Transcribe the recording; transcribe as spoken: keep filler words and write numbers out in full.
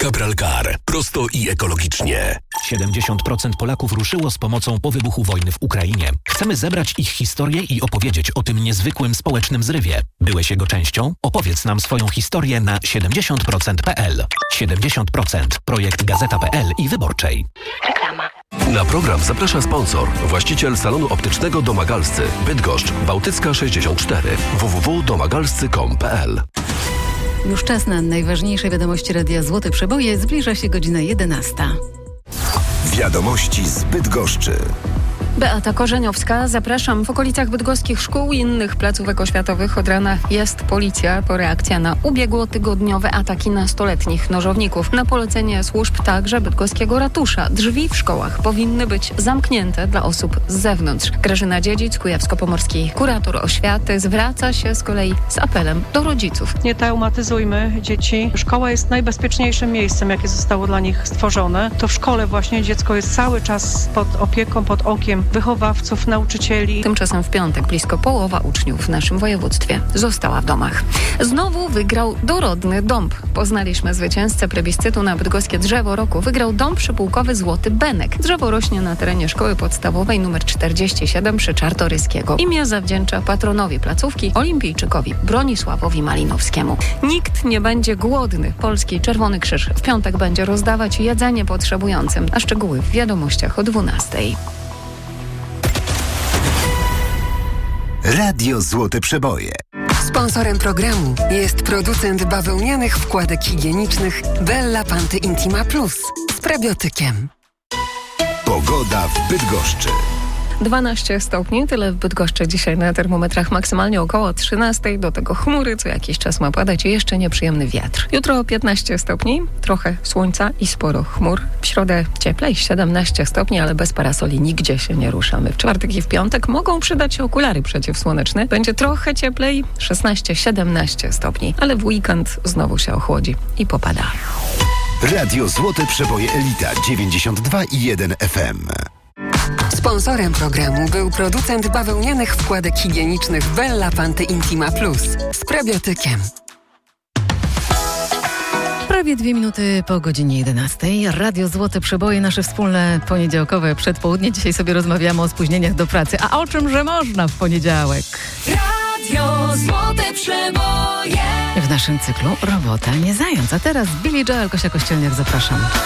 Cabralcar. Prosto i ekologicznie. siedemdziesiąt procent Polaków ruszyło z pomocą po wybuchu wojny w Ukrainie. Chcemy zebrać ich historię i opowiedzieć o tym niezwykłym społecznym zrywie. Byłeś jego częścią? Opowiedz nam swoją historię na siedemdziesiąt procent kropka p l. siedemdziesiąt procent. Projekt Gazeta kropka p l i Wyborczej. Reklama. Na program zaprasza sponsor, właściciel salonu optycznego Domagalscy, Bydgoszcz, Bałtycka sześćdziesiąt cztery, w w w kropka domagalscy kropka com kropka p l. Już czas na najważniejsze wiadomości Radia Złote Przeboje. Zbliża się godzina jedenasta. Wiadomości z Bydgoszczy. Beata Korzeniowska, zapraszam. W okolicach bydgoskich szkół i innych placówek oświatowych od rana jest policja po reakcja na ubiegłotygodniowe ataki nastoletnich nożowników. Na polecenie służb także bydgoskiego ratusza drzwi w szkołach powinny być zamknięte dla osób z zewnątrz. Grażyna Dziedzic, kujawsko-pomorski kurator oświaty, zwraca się z kolei z apelem do rodziców. Nie traumatyzujmy dzieci. Szkoła jest najbezpieczniejszym miejscem, jakie zostało dla nich stworzone. To w szkole właśnie dziecko jest cały czas pod opieką, pod okiem wychowawców, nauczycieli. Tymczasem w piątek blisko połowa uczniów w naszym województwie została w domach. Znowu wygrał dorodny dąb. Poznaliśmy zwycięzcę plebiscytu na bydgoskie drzewo roku. Wygrał dąb przypułkowy Złoty Benek. Drzewo rośnie na terenie szkoły podstawowej nr czterdzieści siedem przy Czartoryskiego. Imię zawdzięcza patronowi placówki, olimpijczykowi Bronisławowi Malinowskiemu. Nikt nie będzie głodny. Polski Czerwony Krzyż w piątek będzie rozdawać jedzenie potrzebującym. A szczegóły w wiadomościach o dwunastej. Radio Złote Przeboje. Sponsorem programu jest producent bawełnianych wkładek higienicznych Bella Panty Intima Plus z prebiotykiem. Pogoda w Bydgoszczy. dwanaście stopni, tyle w Bydgoszczy dzisiaj na termometrach, maksymalnie około trzynaście, do tego chmury, co jakiś czas ma padać i jeszcze nieprzyjemny wiatr. Jutro piętnaście stopni, trochę słońca i sporo chmur. W środę cieplej, siedemnaście stopni, ale bez parasoli nigdzie się nie ruszamy. W czwartek i w piątek mogą przydać się okulary przeciwsłoneczne. Będzie trochę cieplej, szesnaście siedemnaście stopni, ale w weekend znowu się ochłodzi i popada. Radio Złote Przeboje Elita dziewięćdziesiąt dwa i jeden F M. Sponsorem programu był producent bawełnianych wkładek higienicznych Bella Panty Intima Plus z prebiotykiem. Prawie dwie minuty po godzinie jedenastej. Radio Złote Przeboje, nasze wspólne poniedziałkowe przedpołudnie. Dzisiaj sobie rozmawiamy o spóźnieniach do pracy. A o czym, że można w poniedziałek? Radio Złote Przeboje. W naszym cyklu Robota nie zając. A teraz Billy Joel, Kosia Kościelniak, zapraszam.